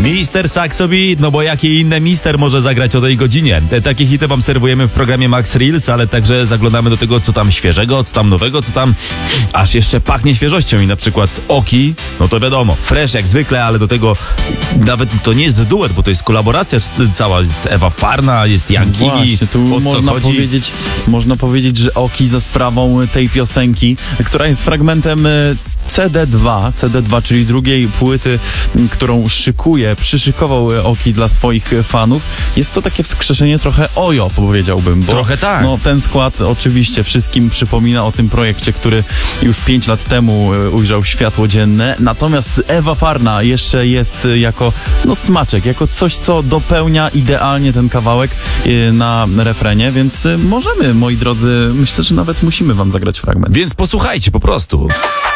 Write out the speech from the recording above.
Mister Saxo Beat, no bo jakie inne mister może zagrać o tej godzinie? Takie hity wam serwujemy w programie Max Reels, ale także zaglądamy do tego, co tam świeżego, co tam nowego, co tam aż jeszcze pachnie świeżością i na przykład Oki, no to wiadomo, fresh jak zwykle, ale do tego nawet to nie jest duet, bo to jest kolaboracja cała, jest Ewa Farna, jest Young Gigi. Właśnie, tu można powiedzieć, że Oki za sprawą tej piosenki, która jest fragmentem z CD2, czyli drugiej płyty, którą przyszykował Oki dla swoich fanów. Jest to takie wskrzeszenie trochę Ojo, powiedziałbym. Bo, trochę tak. No, ten skład oczywiście wszystkim przypomina o tym projekcie, który już 5 lat temu ujrzał światło dzienne. Natomiast Ewa Farna jeszcze jest jako smaczek, jako coś, co dopełnia idealnie ten kawałek na refrenie, więc możemy, moi drodzy, myślę, że nawet musimy wam zagrać fragment. Więc posłuchajcie po prostu.